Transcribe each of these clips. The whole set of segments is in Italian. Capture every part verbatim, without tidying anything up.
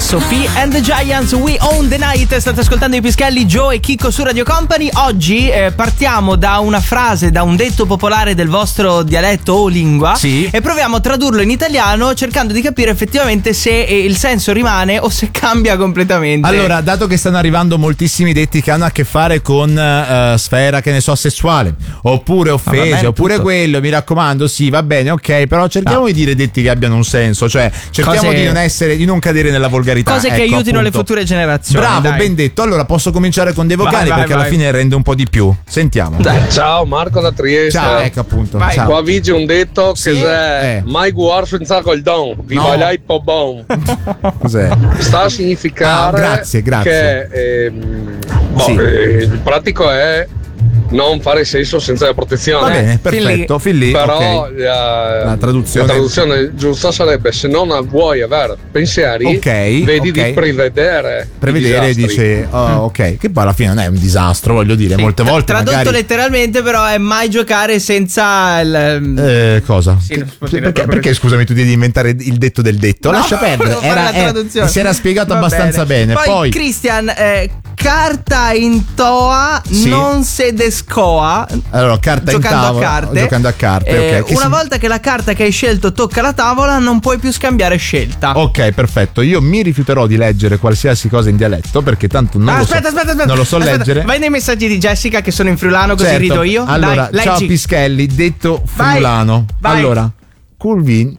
Sophie and the Giants, We Own the Night. State ascoltando i Piscalli, Joe e Chicco su Radio Company. Oggi eh, partiamo da una frase, da un detto popolare del vostro dialetto o lingua, sì, e proviamo a tradurlo in italiano cercando di capire effettivamente se eh, il senso rimane o se cambia completamente. Allora, dato che stanno arrivando moltissimi detti che hanno a che fare con uh, sfera, che ne so, sessuale, oppure offese, ah, oppure tutto. Quello, mi raccomando, sì, va bene, ok, però cerchiamo no. di dire detti che abbiano un senso, cioè cerchiamo Cose... di non essere, di non cadere nella volgarità. Cose che ecco, aiutino appunto. le future generazioni. Bravo, dai. Ben detto. Allora posso cominciare con dei vocali vai, vai, perché vai. alla fine rende un po' di più. Sentiamo. Dai. Ciao, Marco da Trieste. Ciao, ecco appunto. Ciao. Qua vige un detto sì? che è eh. mai guar senza col don, viva no. lei po' bon. Cos'è? Sta a significare ah, grazie, grazie. che ehm, boh, sì. eh, il pratico è non fare sesso senza la protezione. Va bene, perfetto, fin lì. Però okay. la, la, traduzione. la traduzione giusta sarebbe: se non vuoi avere pensieri, okay, vedi okay. di prevedere. Prevedere dice, oh, ok, che poi alla fine non è un disastro, voglio dire, sì. molte volte. Tradotto magari... letteralmente, però, è mai giocare senza il. Eh, cosa? Sì, perché, perché scusami, tu devi inventare il detto del detto? No, lascia perdere. Era, era, si era spiegato Va abbastanza bene. bene. Poi, Poi Christian, eh, carta in toa, sì. non se descoa. Allora, carta giocando in tavola, a carte. Giocando a carte, eh, okay. Una si... volta che la carta che hai scelto tocca la tavola, non puoi più scambiare scelta. Ok, perfetto. Io mi rifiuterò di leggere qualsiasi cosa in dialetto perché tanto non, ah, lo, aspetta, so, aspetta, aspetta, non lo so aspetta. leggere. Vai nei messaggi di Jessica che sono in friulano, così certo. rido io. Allora, Dai, ciao Pischelli, detto friulano. Vai. Vai. Allora, Culvin.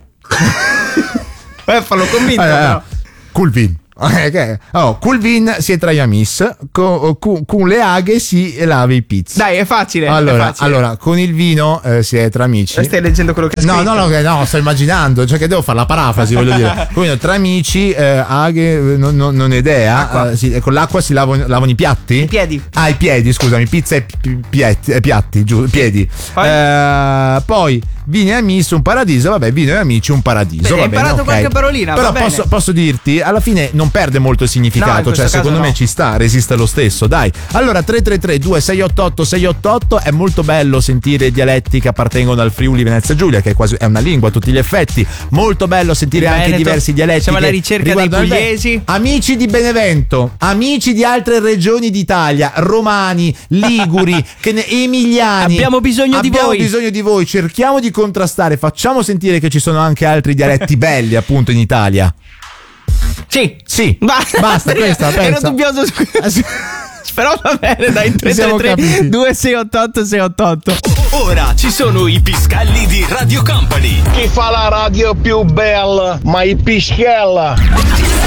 Beh, fallo convinto. Allora, però. Culvin. Oh, Culvin si è tra gli amis, con, con, con le aghe si lava i pizzi. Dai, è facile. Allora, è facile. allora con il vino eh, si è tra amici. Stai leggendo quello che hai scritto? No, no, no, no, sto immaginando, cioè che devo fare la parafrasi, voglio dire. Quindi tra amici, eh, aghe, non, non, non idea. Eh, si, con l'acqua si lavano, lavano i piatti? I piedi. Ah, i piedi, scusami, pizza e pi, piatti, eh, piatti, giù, piedi. Poi, eh, poi vino e amici un paradiso, vabbè, vino e amici un paradiso. Beh, va hai bene, imparato okay. qualche parolina. Però posso, posso dirti, alla fine non perde molto il significato. No, cioè secondo me no. ci sta, resiste lo stesso, dai. Allora tre tre tre due sei otto otto sei otto otto, è molto bello sentire dialetti che appartengono al Friuli Venezia Giulia, che è quasi è una lingua a tutti gli effetti. Molto bello sentire il anche Veneto. diversi dialetti. Siamo alla ricerca dei pugliesi. Amici di Benevento, amici di altre regioni d'Italia, romani, liguri, che ne, emiliani. Abbiamo bisogno abbiamo di voi. Abbiamo bisogno di voi, cerchiamo di contrastare, facciamo sentire che ci sono anche altri dialetti belli appunto in Italia. Sì, sì, basta, basta questa, pensa. Ero dubbioso su... Però va bene, dai, tre tre tre due sei otto otto sei otto otto. Ora ci sono i Piscalli di Radio Company. Chi fa la radio più bella? Ma i Piscella.